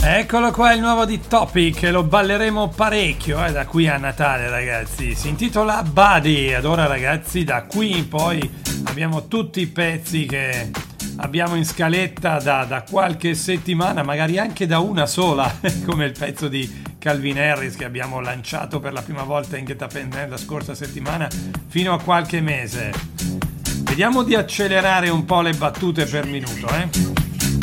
Eccolo qua il nuovo di Topic, lo balleremo parecchio da qui a Natale, ragazzi. Si intitola Buddy ed ora, ragazzi, da qui in poi abbiamo tutti i pezzi che abbiamo in scaletta da qualche settimana, magari anche da una sola, come il pezzo di Calvin Harris che abbiamo lanciato per la prima volta in Get Up and Dance la scorsa settimana, fino a qualche mese. Vediamo di accelerare un po' le battute per minuto,